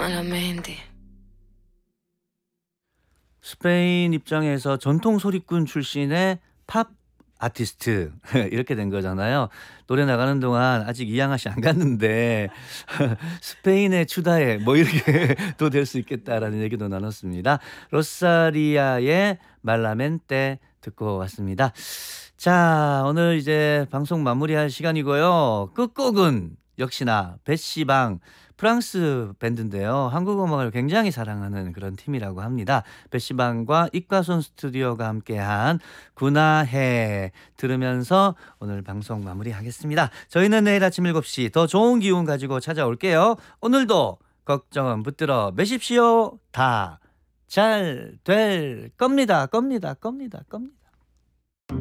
malamente. 스페인 입장에서 전통 소리꾼 출신의 팝 아티스트 이렇게 된 거잖아요. 노래 나가는 동안 아직 이양아 씨 안 갔는데 스페인의 추다에 뭐 이렇게 도 될 수 있겠다라는 얘기도 나눴습니다. 로사리아의 말라멘테 듣고 왔습니다. 자, 오늘 이제 방송 마무리할 시간이고요. 끝곡은 역시나 베시방 프랑스 밴드인데요. 한국 음악을 굉장히 사랑하는 그런 팀이라고 합니다. 베시방과 이과손 스튜디오가 함께한 구나해 들으면서 오늘 방송 마무리하겠습니다. 저희는 내일 아침 7시 더 좋은 기운 가지고 찾아올게요. 오늘도 걱정은 붙들어 매십시오. 다 잘 될 겁니다. 겁니다.